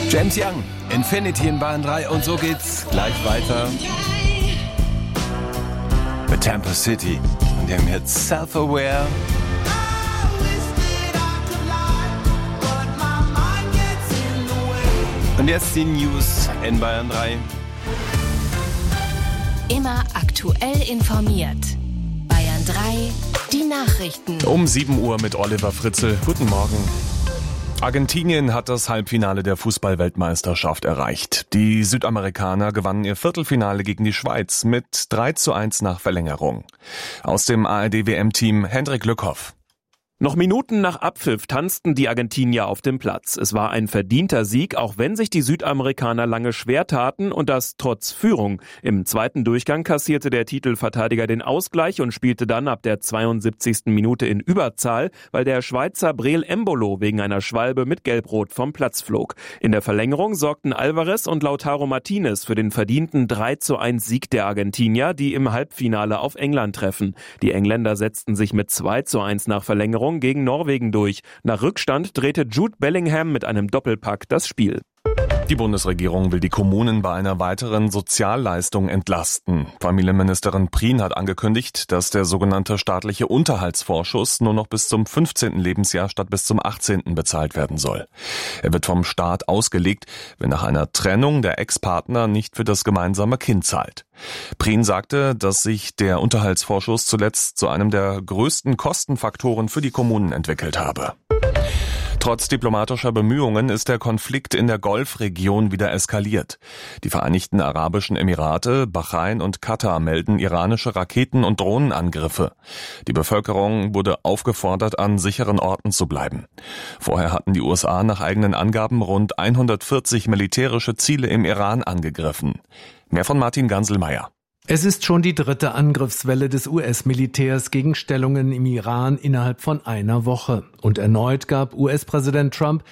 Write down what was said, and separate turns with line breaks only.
James Young, Infinity in Bayern 3 und so geht's gleich weiter mit Tampa City und dem Hit Self-Aware. Und jetzt die News in Bayern 3.
Immer aktuell informiert. Bayern 3, die Nachrichten.
Um 7 Uhr mit Oliver Fritzl. Guten Morgen. Argentinien hat das Halbfinale der Fußball-Weltmeisterschaft erreicht. Die Südamerikaner gewannen ihr Viertelfinale gegen die Schweiz mit 3:1 nach Verlängerung. Aus dem ARD-WM-Team Hendrik Lückhoff.
Noch Minuten nach Abpfiff tanzten die Argentinier auf dem Platz. Es war ein verdienter Sieg, auch wenn sich die Südamerikaner lange schwer taten und das trotz Führung. Im zweiten Durchgang kassierte der Titelverteidiger den Ausgleich und spielte dann ab der 72. Minute in Überzahl, weil der Schweizer Breel Embolo wegen einer Schwalbe mit Gelb-Rot vom Platz flog. In der Verlängerung sorgten Alvarez und Lautaro Martinez für den verdienten 3:1 Sieg der Argentinier, die im Halbfinale auf England treffen. Die Engländer setzten sich mit 2:1 nach Verlängerung gegen Norwegen durch. Nach Rückstand drehte Jude Bellingham mit einem Doppelpack das Spiel.
Die Bundesregierung will die Kommunen bei einer weiteren Sozialleistung entlasten. Familienministerin Prien hat angekündigt, dass der sogenannte staatliche Unterhaltsvorschuss nur noch bis zum 15. Lebensjahr statt bis zum 18. bezahlt werden soll. Er wird vom Staat ausgelegt, wenn nach einer Trennung der Ex-Partner nicht für das gemeinsame Kind zahlt. Prien sagte, dass sich der Unterhaltsvorschuss zuletzt zu einem der größten Kostenfaktoren für die Kommunen entwickelt habe. Trotz diplomatischer Bemühungen ist der Konflikt in der Golfregion wieder eskaliert. Die Vereinigten Arabischen Emirate, Bahrain und Katar melden iranische Raketen- und Drohnenangriffe. Die Bevölkerung wurde aufgefordert, an sicheren Orten zu bleiben. Vorher hatten die USA nach eigenen Angaben rund 140 militärische Ziele im Iran angegriffen. Mehr von Martin Ganselmeier.
Es ist schon die dritte Angriffswelle des US-Militärs gegen Stellungen im Iran innerhalb von einer Woche. Und erneut gab US-Präsident Trump